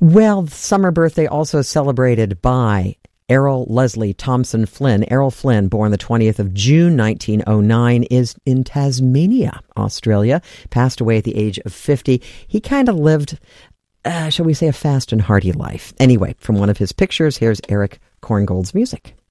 Well, summer birthday also celebrated by Errol Leslie Thompson Flynn. Errol Flynn, born the 20th of June, 1909, is in Tasmania, Australia. Passed away at the age of 50. He kind of lived, shall we say, a fast and hearty life. Anyway, from one of his pictures, here's Eric Korngold's music.